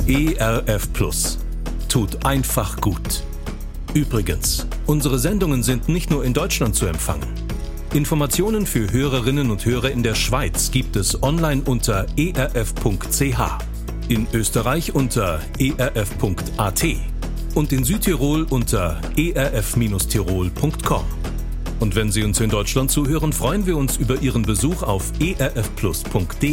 ERF Plus. Tut einfach gut. Übrigens, unsere Sendungen sind nicht nur in Deutschland zu empfangen. Informationen für Hörerinnen und Hörer in der Schweiz gibt es online unter erf.ch, in Österreich unter erf.at und in Südtirol unter erf-tirol.com. Und wenn Sie uns in Deutschland zuhören, freuen wir uns über Ihren Besuch auf erfplus.de.